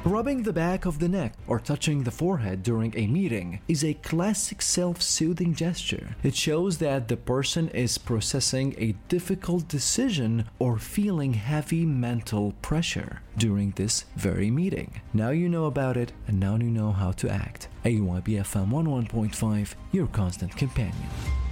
Rubbing the back of the neck or touching the forehead during a meeting is a classic self-soothing gesture. It shows that the person is processing a difficult decision or feeling heavy mental pressure during this very meeting. Now you know about it, and now you know how to act. AYB FM 11.5, your constant companion.